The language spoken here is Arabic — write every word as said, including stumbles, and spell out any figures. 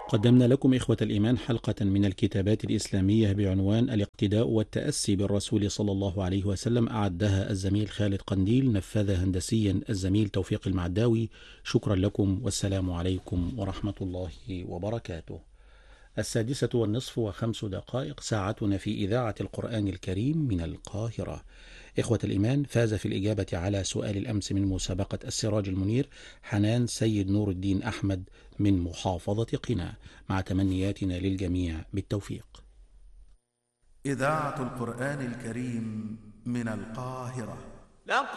قدمنا لكم إخوة الإيمان حلقة من الكتابات الإسلامية بعنوان الاقتداء والتأسي بالرسول صلى الله عليه وسلم، أعدها الزميل خالد قنديل، نفذها هندسيا الزميل توفيق المعداوي. شكرا لكم والسلام عليكم ورحمة الله وبركاته. السادسة والنصف وخمس دقائق ساعتنا في إذاعة القرآن الكريم من القاهرة. إخوة الإيمان، فاز في الإجابة على سؤال الأمس من مسابقة السراج المنير حنان سيد نور الدين أحمد من محافظة قنا، مع تمنياتنا للجميع بالتوفيق. إذاعة القرآن الكريم من القاهرة.